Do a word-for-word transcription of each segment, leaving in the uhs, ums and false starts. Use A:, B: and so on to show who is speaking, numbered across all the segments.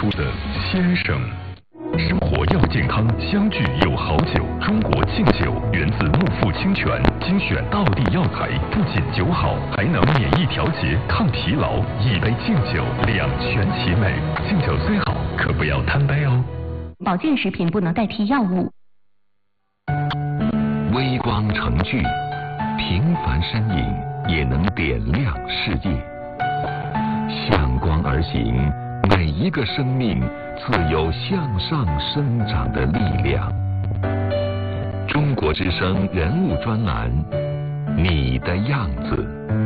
A: 出的先生。生活要健康，相聚有好酒。中国劲酒源自木富清泉，精选道地药材，不仅酒好，还能免疫调节、抗疲劳。一杯劲酒，两全其美。劲酒虽好，可不要贪杯哦。
B: 保健食品不能代替药物。
C: 微光成炬，平凡身影也能点亮世界。向光而行，每一个生命自有向上生长的力量。中国之声人物专栏，你的样子。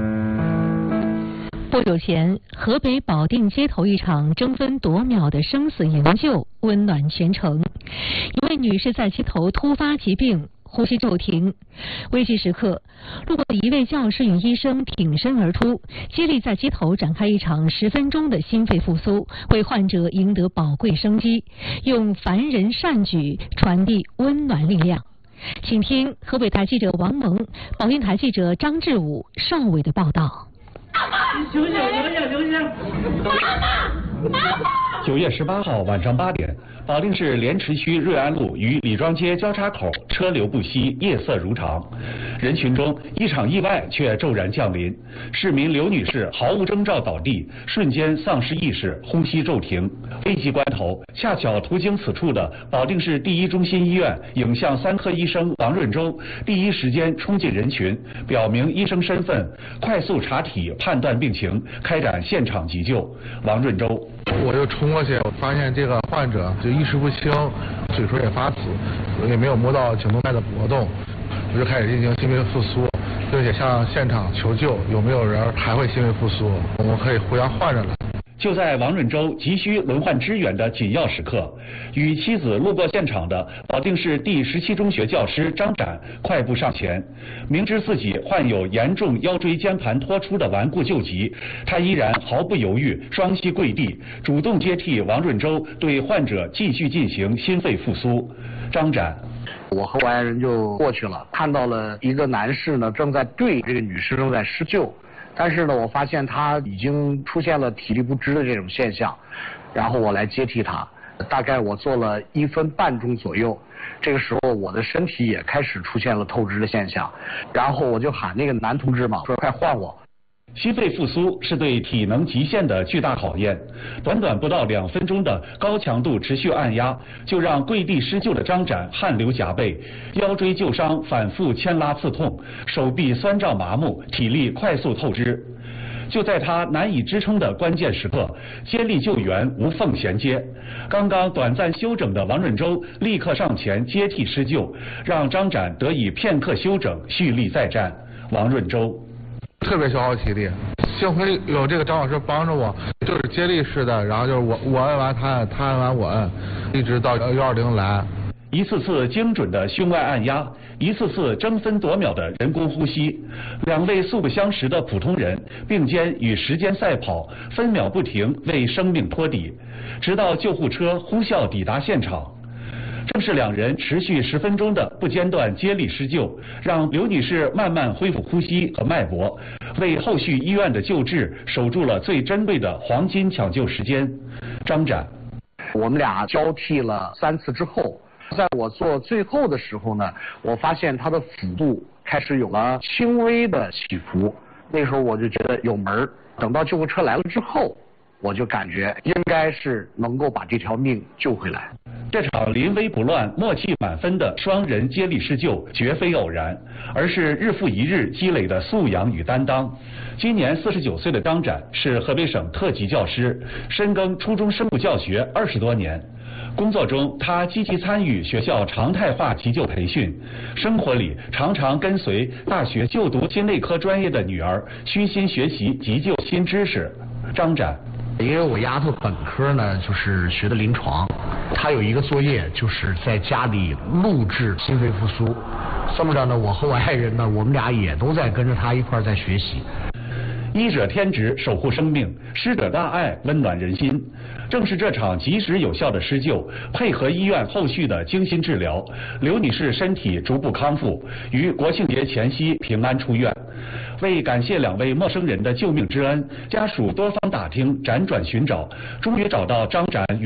D: 不久前，河北保定街头一场争分夺秒的生死营救温暖全城。一位女士在街头突发疾病，呼吸骤停，危急时刻，路过的一位教师与医生挺身而出，接力在街头展开一场十分钟的心肺复苏，为患者赢得宝贵生机，用凡人善举传递温暖力量。请听河北台记者王萌、保定台记者张志武、邵伟的报道。
E: 休息休息休息！妈妈，妈妈！九月十八号晚上八点，保定市莲池区瑞安路与李庄街交叉口车流不息，夜色如常。人群中，一场意外却骤然降临。市民刘女士毫无征兆倒地，瞬间丧失意识，呼吸骤停。危急关头，恰巧途经此处的保定市第一中心医院影像三科医生王润洲第一时间冲进人群，表明医生身份，快速查体判断病情，开展现场急救。王润洲。
F: 我就冲过去，我发现这个患者就意识不清，嘴唇也发紫，也没有摸到颈动脉的搏动，我就开始进行心肺复苏，并且向现场求救，有没有人还会心肺复苏，我们可以呼叫患者来。
E: 就在王润洲急需轮换支援的紧要时刻，与妻子路过现场的保定市第十七中学教师张展快步上前，明知自己患有严重腰椎间盘脱出的顽固旧疾，他依然毫不犹豫，双膝跪地，主动接替王润洲对患者继续进行心肺复苏。张展。
G: 我和我爱人就过去了，看到了一个男士呢正在对这个女士正在施救。但是呢，我发现他已经出现了体力不支的这种现象，然后我来接替他。大概我做了一分半钟左右，这个时候我的身体也开始出现了透支的现象，然后我就喊那个男同志嘛，说快换我。
E: 心肺复苏是对体能极限的巨大考验，短短不到两分钟的高强度持续按压，就让跪地施救的张展汗流浃背，腰椎旧伤反复牵拉刺痛，手臂酸胀麻木，体力快速透支。就在他难以支撑的关键时刻，接力救援无缝衔接。刚刚短暂休整的王润洲立刻上前接替施救，让张展得以片刻休整，蓄力再战。王润洲。
F: 特别消耗体力，幸亏有这个张老师帮着我，就是接力式的，然后就是我我摁完他摁，他摁完我摁，一直到幺二零来。
E: 一次次精准的胸外按压，一次次争分夺秒的人工呼吸，两位素不相识的普通人并肩与时间赛跑，分秒不停为生命托底，直到救护车呼啸抵达现场。正是两人持续十分钟的不间断接力施救，让刘女士慢慢恢复呼吸和脉搏，为后续医院的救治守住了最珍贵的黄金抢救时间。张展，
G: 我们俩交替了三次之后，在我做最后的时候呢，我发现他的腹部开始有了轻微的起伏，那时候我就觉得有门儿。等到救护车来了之后，我就感觉应该是能够把这条命救回来。
E: 这场临危不乱、默契满分的双人接力施救绝非偶然，而是日复一日积累的素养与担当。今年四十九岁的张展是河北省特级教师，深耕初中生物教学二十多年。工作中，他积极参与学校常态化急救培训，生活里常常跟随大学就读心内科专业的女儿虚心学习急救新知识。张展。
G: 因为我丫头本科呢就是学的临床，她有一个作业就是在家里录制心肺复苏，这么着呢，我和我爱人呢，我们俩也都在跟着她一块在学习。
E: 医者天职，守护生命；师者大爱，温暖人心。正是这场及时有效的施救，配合医院后续的精心治疗，刘女士身体逐步康复，于国庆节前夕平安出院。为感谢两位陌生人的救命之恩，家属多方打听，辗转寻找，终于找到张展与